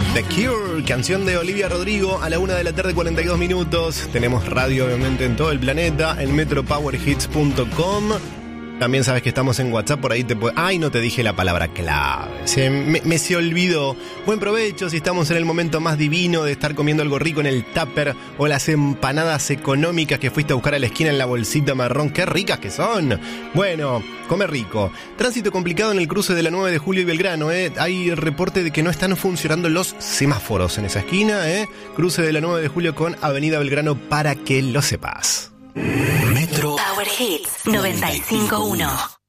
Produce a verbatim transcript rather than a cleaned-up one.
The Cure, canción de Olivia Rodrigo, a la una de la tarde, cuarenta y dos minutos. Tenemos radio, obviamente, en todo el planeta, en metro power hits punto com. También sabes que estamos en WhatsApp, por ahí te puede... Ay, no te dije la palabra clave. Se, me, me se olvidó. Buen provecho si estamos en el momento más divino de estar comiendo algo rico en el tupper o las empanadas económicas que fuiste a buscar a la esquina en la bolsita marrón. ¡Qué ricas que son! Bueno, come rico. Tránsito complicado en el cruce de la nueve de julio y Belgrano, ¿eh? Hay reporte de que no están funcionando los semáforos en esa esquina, ¿eh? Cruce de la nueve de julio con Avenida Belgrano, para que lo sepas. Metro Power Hits noventa y cinco punto uno.